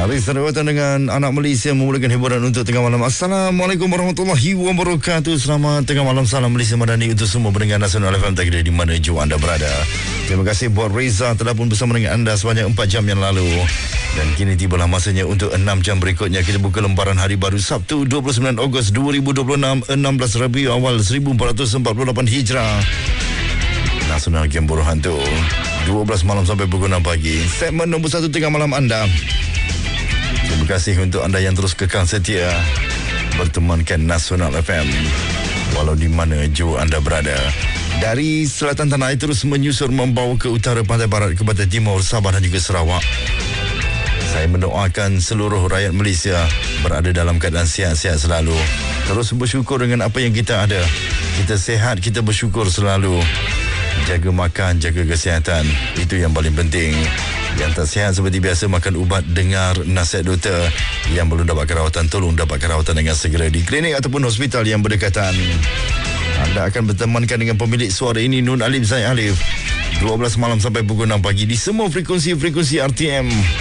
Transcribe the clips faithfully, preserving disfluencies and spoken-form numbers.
Mari serawatan dengan anak Malaysia memulakan hiburan untuk tengah malam. Assalamualaikum warahmatullahi wabarakatuh. Selamat tengah malam, salam Malaysia Madani untuk semua pendengar Nasional F M tak kira di mana jua anda berada. Terima kasih buat Reza telah pun bersama dengan anda sebanyak empat jam yang lalu. Dan kini tibalah masanya untuk enam jam berikutnya kita buka lembaran hari baru Sabtu dua puluh sembilan Ogos dua ribu dua puluh enam, enam belas Rabiul Awal seribu empat ratus empat puluh lapan Hijrah. Nasional Game Buruh Hantu dua belas malam sampai pukul enam pagi. Segmen nombor satu tengah malam anda. Terima kasih untuk anda yang terus kekal setia bertemankan Nasional F M walau di mana jua anda berada. Dari selatan tanah air terus menyusur membawa ke utara, pantai barat, ke pantai timur, Sabah dan juga Sarawak. Saya mendoakan seluruh rakyat Malaysia berada dalam keadaan sihat-sihat selalu. Terus bersyukur dengan apa yang kita ada. Kita sihat, kita bersyukur selalu. Jaga makan, jaga kesihatan. Itu yang paling penting. Yang tak sihat seperti biasa makan ubat, dengar nasihat doktor. Yang belum dapat rawatan, tolong dapat rawatan dengan segera di klinik ataupun hospital yang berdekatan. Anda akan bertemankan dengan pemilik suara ini, Nun Alif Zaid Alif, dua belas malam sampai pukul enam pagi di semua frekuensi-frekuensi R T M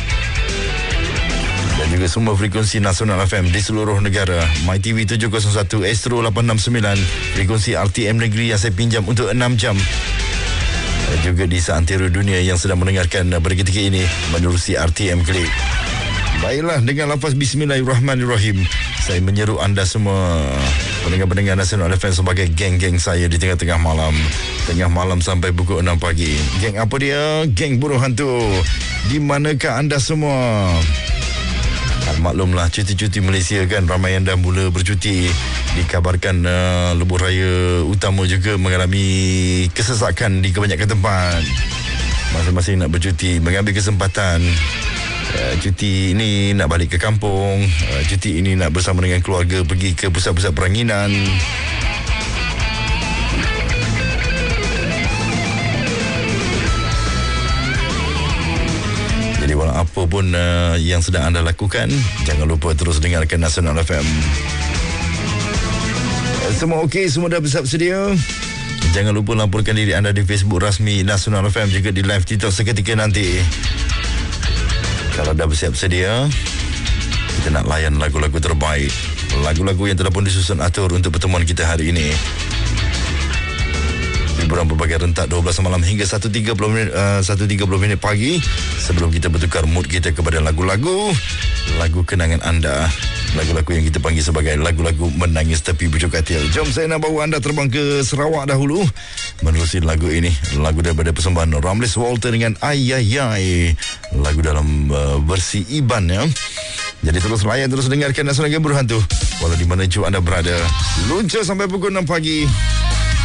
dan juga semua frekuensi Nasional F M di seluruh negara. My T V tujuh kosong satu, Astro lapan enam sembilan, frekuensi R T M negeri yang saya pinjam untuk enam jam. Dan juga di seantero dunia yang sedang mendengarkan pada ketika ini menerusi R T M Klik. Baiklah, dengan lafaz Bismillahirrahmanirrahim, saya menyeru anda semua pendengar-pendengar Nasional F M sebagai geng-geng saya di tengah-tengah malam. Tengah malam sampai pukul enam pagi. Geng apa dia? Geng Buruh Hantu. Di manakah anda semua? Kan maklumlah, cuti-cuti Malaysia kan, ramai yang dah mula bercuti. Dikabarkan uh, lebuh raya utama juga mengalami kesesakan di kebanyakan tempat. Masing-masing nak bercuti, mengambil kesempatan. Uh, cuti ini nak balik ke kampung, uh, cuti ini nak bersama dengan keluarga pergi ke pusat-pusat peranginan. Jadi walau apa pun uh, yang sedang anda lakukan, jangan lupa terus dengarkan Nasional F M. uh, Semua okey, semua dah bersiap sedia. Jangan lupa laporkan diri anda di Facebook rasmi Nasional F M, juga di live TikTok seketika nanti. Kalau dah bersiap sedia, kita nak layan lagu-lagu terbaik, lagu-lagu yang telah pun disusun atur untuk pertemuan kita hari ini. Hiburan berbagai rentak dua belas malam hingga satu tiga puluh minit, uh, satu tiga puluh minit pagi, sebelum kita bertukar mood kita kepada lagu-lagu lagu kenangan anda, lagu-lagu yang kita panggil sebagai lagu-lagu menangis tepi bujuk katil. Jom saya nak bawa anda terbang ke Sarawak dahulu menerusi lagu ini, lagu daripada persembahan Ramlis Walter dengan Ayayay, lagu dalam uh, versi Iban ya. Jadi terus layan, terus dengarkan Nasional Game Buruh Hantu walau di mana jua anda berada. Luncur sampai pukul enam pagi.